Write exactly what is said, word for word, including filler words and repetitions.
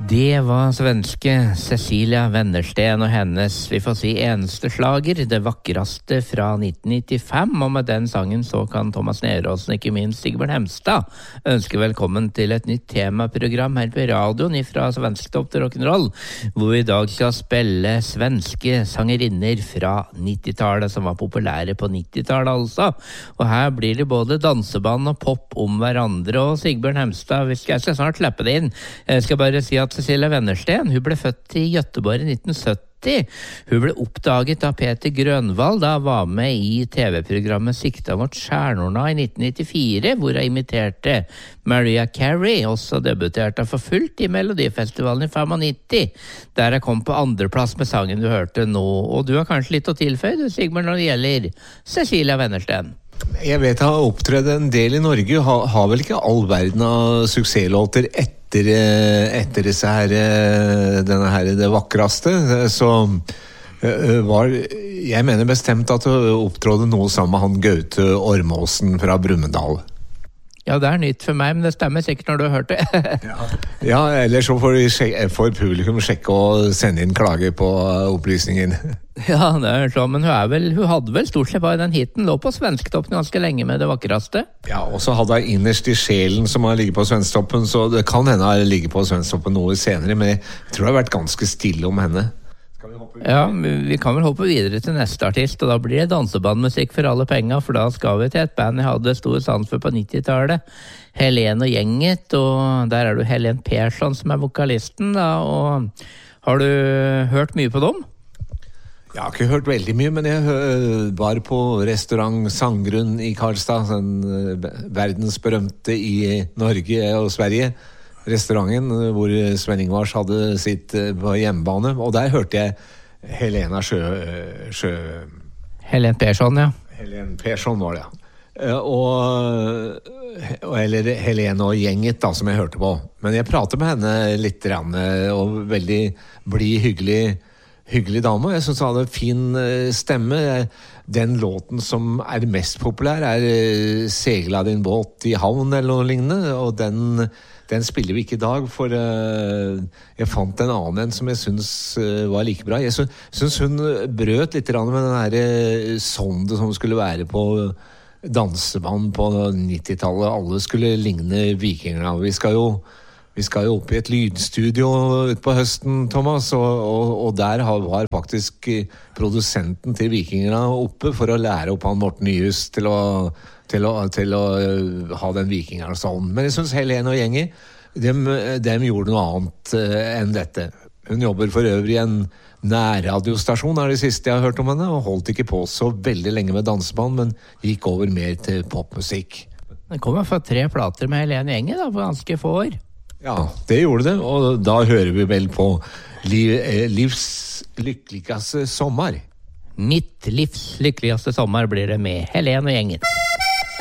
Det var svenske Cecilia Wennersten og hennes, vi får si, eneste slager, Det vakraste fra nitten nittifem, og med den sangen så kan Thomas Neråsen, ikke minst Sigbjørn Hemstad, ønske velkommen til et nytt temaprogram her på radioen fra Svensktopp til rock'n'roll, hvor vi i dag skal spille svenske sangerinner fra nittitallet, som var populære på nittitallet altså, og her blir det både danseband og pop om hverandre, og Sigbjørn Hemstad, vi skal, jeg skal snart slippe det inn, jeg skal bare si at Cecilia Wennersten, hun ble født i Göteborg i nitten sytti. Hun ble oppdaget av Peter Grønvald da hun var med i T V-programmet Sikta mot stjärnorna i nitten nittifire, hvor hun imiterte Mariah Carey, også debuterte for fullt i Melodifestivalen i nittifem, der hun kom på andreplass med sangen du hørte nå. Og du har kanskje litt å tilføye, du Sigmund, når det gjelder Cecilia Wennersten? Jeg vet han har opptrådt en del i Norge, har, har vel ikke all verden av suksesslåter etter, etter disse her, denne her Det vakraste, så var, jeg mener bestemt at hun opptrådte noe sammen med han Gaute Ormåsen fra Brumunddal. Ja, det er nytt for meg, men det stemmer sikkert når du har hørt det. ja. ja, eller så får, får publikum sjekke og sende inn klage på opplysningen. Ja, det er så, men hun, er vel, hun hadde vel stort sett bare den hiten, lå på Svensktoppen ganske lenge med Det vakraste. Ja, og så hadde hun Innerst i sjelen som har ligget på Svensktoppen, så det kan hende hun ligger på Svensktoppen noe senere, men jeg tror det har vært ganske stille om henne. Ja, vi kan vel hoppe videre til neste artist, og da blir det dansebandmusikk for alle penger, for da skal vi til et band jeg hadde stor sans for på nittitallet, Helen og gjenget, og der er du Helen Persson som er vokalisten da, og har du hørt mye på dem? Jeg har ikke hørt veldig mye, men jeg var på restaurant Sandgrunn i Karlstad, den verdensberømte i Norge og Sverige, restauranten hvor Sven Ingvars hadde sitt på hjemmebane, og der hørte jeg Helena Sjø... Sjø Helen Persson, ja. Helen Persson var det, ja. Og, eller Helene og gjenget da, som jeg hørte på. Men jeg pratet med henne litt, og veldig blid, hyggelig, hyggelig dame. Jeg synes hun hadde en fin stemme. Den låten som er mest populær er Segla din båt i havn, eller noe lignende, og den... Den spiller vi ikke i dag, for uh, jeg fant en annen en som jeg synes uh, var like bra. Jeg synes, synes hun brøt litt med den her uh, sonde som skulle være på danseband på nittitallet. Alle skulle ligne vikingerne. Vi skal jo, vi skal jo opp i et lydstudio ut på høsten, Thomas, og, og, og der var faktisk produsenten til vikingerne oppe for å lære opp han Morten Nyhus til å Til å, til å uh, ha den vikingen og sånn. Men jeg synes Helene og gjengen, dem, dem gjorde noe annet uh, enn dette. Hun jobber for øvrig i en nærradiostasjon, er det siste jeg har hørt om henne, og holdt ikke på så veldig lenge med danseband, men gikk over mer til popmusikk. Det kommer fra tre plater med Helene og gjengen da, på ganske få år. Ja, det gjorde det, og da hører vi vel på liv, eh, livs lykkeligste sommer. Mitt livs lykkeligste sommer blir det med Helene og gjengen.